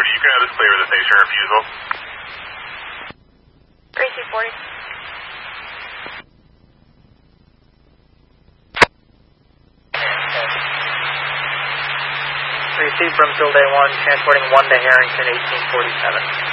you can have this clear with the station refusal. Gracie 40. Received from Field A1, transporting 1 to Harrington, 1847.